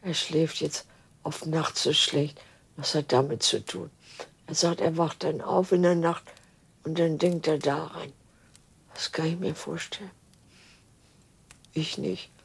er schläft jetzt oft nachts so schlecht. Was hat damit zu tun? Er sagt, er wacht dann auf in der Nacht und dann denkt er da rein. Das kann ich mir vorstellen. Ich nicht.